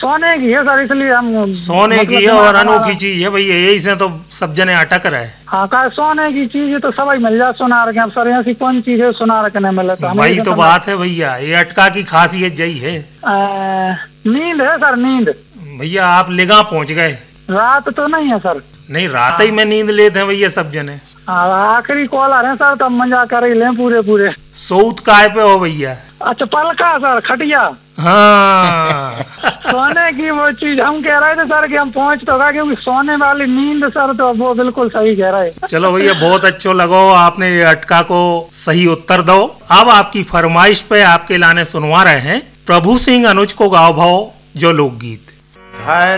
सोने की है सर, इसलिए हम सोने की है और अनोखी चीज है भैया, यही से तो सब जने अटक रहे। हाँ का सोने की चीज है तो सभी मिल जाए सुनार के। अब सर ऐसी कौन चीज है सुनार के नहीं मिले तो वही तो बात है भैया, ये अटका की खासियत यही है। नींद है सर, नींद। भैया आप लेगा पहुंच गए। रात तो नहीं है सर। नहीं, रात ही में नींद लेते हैं भैया सब जने। आखिरी कॉल आ रहे हैं सर, तब मजा कर ही लें पूरे पूरे। सऊत काय पे हो भैया? अच्छा पलका सर, खटिया। हाँ सोने की वो चीज हम कह रहे थे सर कि हम पहुंच तो गए, क्योंकि सोने वाली नींद सर, तो वो बिल्कुल सही कह रहे। चलो भैया बहुत अच्छा लगो, आपने ये अटका को सही उत्तर दो। अब आपकी फरमाइश पे आपके लाने सुनवा रहे हैं प्रभु सिंह अनुज को गाओ भाव जो लोकगीत।